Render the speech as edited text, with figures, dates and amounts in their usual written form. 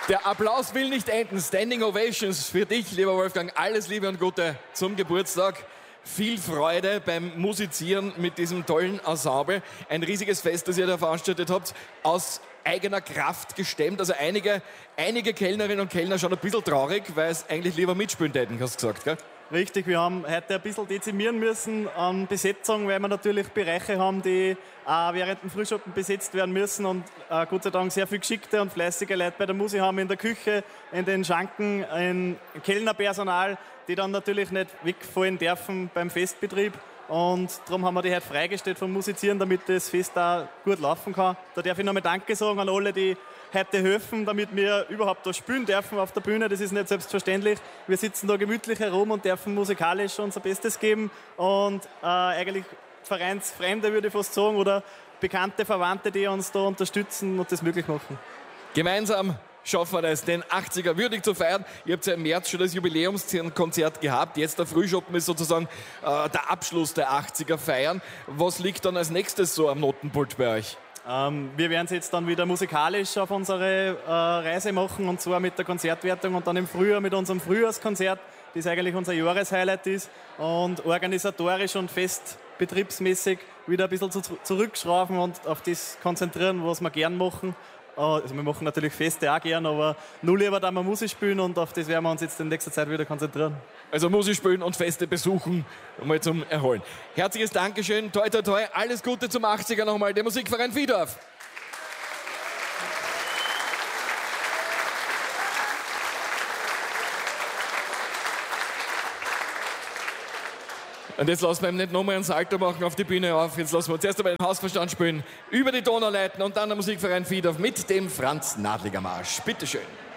Der Applaus will nicht enden. Standing Ovations für dich, lieber Wolfgang. Alles Liebe und Gute zum Geburtstag. Viel Freude beim Musizieren mit diesem tollen Ensemble. Ein riesiges Fest, das ihr da veranstaltet habt, aus eigener Kraft gestemmt. Also einige Kellnerinnen und Kellner schon ein bisschen traurig, weil es eigentlich lieber mitspielen hätten, hast du gesagt, gell? Richtig, wir haben heute ein bisschen dezimieren müssen an Besetzung, weil wir natürlich Bereiche haben, die während dem Frühschoppen besetzt werden müssen und Gott sei Dank sehr viel geschickte und fleißige Leute bei der Musik haben in der Küche, in den Schanken, ein Kellnerpersonal, die dann natürlich nicht wegfallen dürfen beim Festbetrieb. Und darum haben wir die heute freigestellt vom Musizieren, damit das Fest auch gut laufen kann. Da darf ich nochmal Danke sagen an alle, die heute helfen, damit wir überhaupt da spielen dürfen auf der Bühne. Das ist nicht selbstverständlich. Wir sitzen da gemütlich herum und dürfen musikalisch unser Bestes geben. Und eigentlich Vereinsfremde, würde ich fast sagen, oder bekannte Verwandte, die uns da unterstützen und das möglich machen. Gemeinsam schaffen wir das, den 80er würdig zu feiern. Ihr habt ja im März schon das Jubiläumskonzert gehabt. Jetzt der Frühschoppen ist sozusagen der Abschluss der 80er feiern. Was liegt dann als nächstes so am Notenpult bei euch? Wir werden es jetzt dann wieder musikalisch auf unsere Reise machen, und zwar mit der Konzertwertung und dann im Frühjahr mit unserem Frühjahrskonzert, das eigentlich unser Jahreshighlight ist, und organisatorisch und festbetriebsmäßig wieder ein bisschen zurückschrauben und auf das konzentrieren, was wir gern machen. Also wir machen natürlich Feste auch gern, aber nur lieber da wir Musik spielen, und auf das werden wir uns jetzt in nächster Zeit wieder konzentrieren. Also Musik spielen und Feste besuchen, mal zum Erholen. Herzliches Dankeschön, toi toi toi, alles Gute zum 80er nochmal, der Musikverein Vihdorf. Und jetzt lassen wir ihm nicht nochmal ein Salto machen auf die Bühne auf. Jetzt lassen wir uns erst einmal den Hausverstand spielen, über die Donau leiten und dann der Musikverein Vihdorf mit dem Franz Nadliger Marsch. Bitteschön.